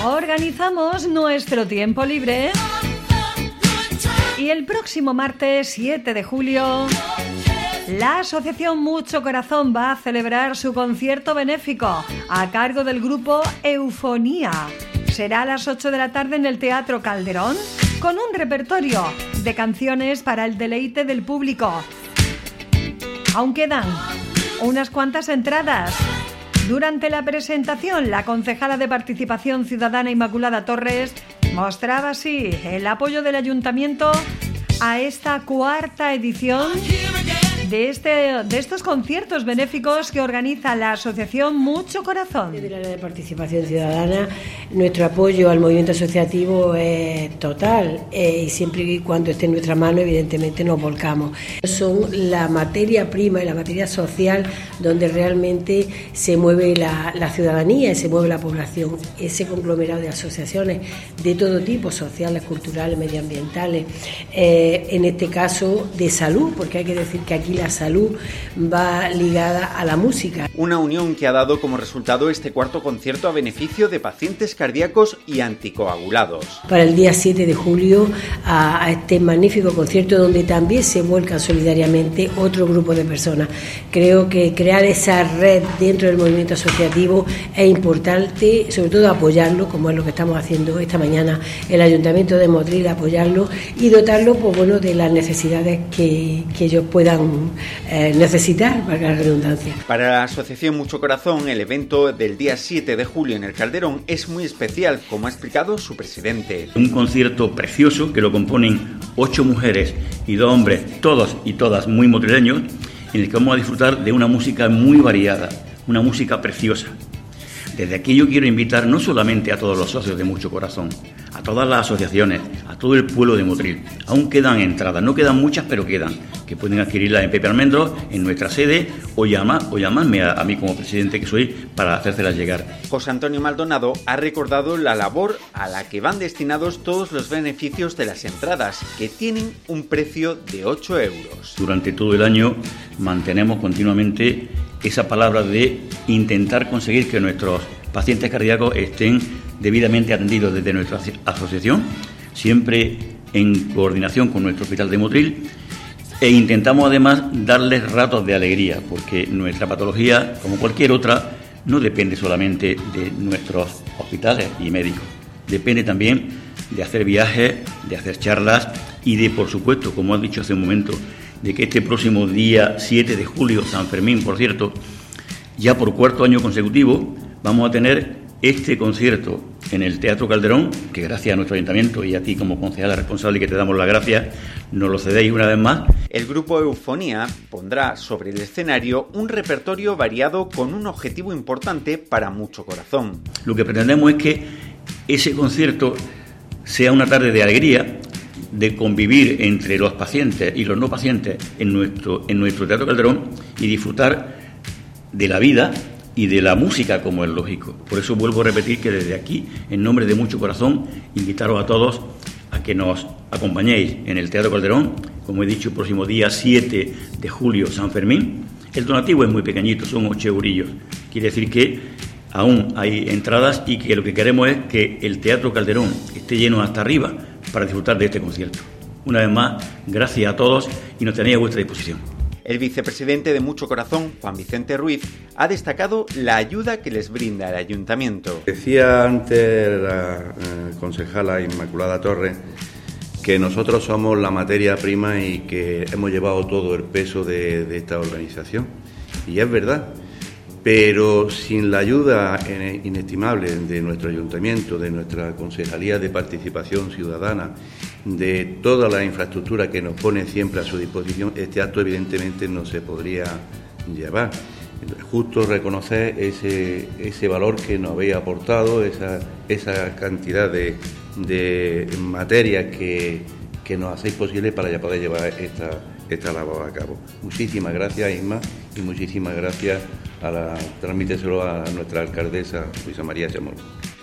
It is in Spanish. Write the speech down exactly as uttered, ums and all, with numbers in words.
Organizamos nuestro tiempo libre y el próximo martes siete de julio la Asociación Mucho Corazón va a celebrar su concierto benéfico a cargo del grupo Eufonía. Será a las ocho de la tarde en el Teatro Calderón con un repertorio de canciones para el deleite del público. Aún quedan unas cuantas entradas. Durante la presentación, la concejala de Participación Ciudadana Inmaculada Torres mostraba así el apoyo del Ayuntamiento a esta cuarta edición de, este, de estos conciertos benéficos que organiza la Asociación Mucho Corazón. Desde la de Participación Ciudadana, nuestro apoyo al movimiento asociativo es total eh, y siempre y cuando esté en nuestra mano, evidentemente nos volcamos. Son la materia prima y la materia social donde realmente se mueve la, la ciudadanía y se mueve la población. Ese conglomerado de asociaciones de todo tipo, sociales, culturales, medioambientales, eh, en este caso de salud, porque hay que decir que aquí la salud va ligada a la música. Una unión que ha dado como resultado este cuarto concierto a beneficio de pacientes cardíacos y anticoagulados. Para el día siete de julio, a, a este magnífico concierto donde también se vuelcan solidariamente otro grupo de personas. Creo que crear esa red dentro del movimiento asociativo es importante, sobre todo apoyarlo, como es lo que estamos haciendo esta mañana el Ayuntamiento de Motril, apoyarlo y dotarlo pues, bueno, de las necesidades que, que ellos puedan eh, necesitar, para la redundancia. Para la Asociación Mucho Corazón, el evento del día siete de julio en el Calderón es muy especial, como ha explicado su presidente. Un concierto precioso que lo componen ocho mujeres y dos hombres, todos y todas muy motrileños, en el que vamos a disfrutar de una música muy variada, una música preciosa. Desde aquí yo quiero invitar no solamente a todos los socios de Mucho Corazón, a todas las asociaciones, a todo el pueblo de Motril. Aún quedan entradas, no quedan muchas, pero quedan, que pueden adquirirlas en Pepe Almendros, en nuestra sede, o, llama, o llamarme a, a mí como presidente que soy para hacérselas llegar. José Antonio Maldonado ha recordado la labor a la que van destinados todos los beneficios de las entradas, que tienen un precio de ocho euros. Durante todo el año mantenemos continuamente esa palabra de intentar conseguir que nuestros pacientes cardíacos estén debidamente atendidos desde nuestra asociación, siempre en coordinación con nuestro hospital de Motril, e intentamos además darles ratos de alegría, porque nuestra patología, como cualquier otra, no depende solamente de nuestros hospitales y médicos, depende también de hacer viajes, de hacer charlas y de, por supuesto, como han dicho hace un momento, de que este próximo día siete de julio, San Fermín, por cierto, ya por cuarto año consecutivo, vamos a tener este concierto en el Teatro Calderón, que gracias a nuestro ayuntamiento y a ti como concejala responsable que te damos las gracias, nos lo cedéis una vez más. El grupo Eufonía pondrá sobre el escenario un repertorio variado con un objetivo importante para Mucho Corazón. Lo que pretendemos es que ese concierto sea una tarde de alegría, de convivir entre los pacientes y los no pacientes en nuestro, en nuestro Teatro Calderón y disfrutar de la vida y de la música, como es lógico. Por eso vuelvo a repetir que desde aquí, en nombre de Mucho Corazón, invitaros a todos a que nos acompañéis en el Teatro Calderón, como he dicho, el próximo día siete de julio, San Fermín. El donativo es muy pequeñito, son ocho eurillos. Quiere decir que aún hay entradas y que lo que queremos es que el Teatro Calderón esté lleno hasta arriba para disfrutar de este concierto. Una vez más, gracias a todos y nos tenéis a vuestra disposición. El vicepresidente de Mucho Corazón, Juan Vicente Ruiz, ha destacado la ayuda que les brinda el ayuntamiento. Decía antes la eh, concejala Inmaculada Torres que nosotros somos la materia prima y que hemos llevado todo el peso de, de esta organización. Y es verdad, pero sin la ayuda inestimable de nuestro ayuntamiento, de nuestra Concejalía de Participación Ciudadana, de toda la infraestructura que nos pone siempre a su disposición, este acto evidentemente no se podría llevar. Justo reconocer ese, ese valor que nos habéis aportado, esa, esa cantidad de, de materias que, que nos hacéis posible para poder llevar esta, esta labor a cabo. Muchísimas gracias, Isma, y muchísimas gracias a la, transmíteselo a nuestra alcaldesa Luisa María Chamorro.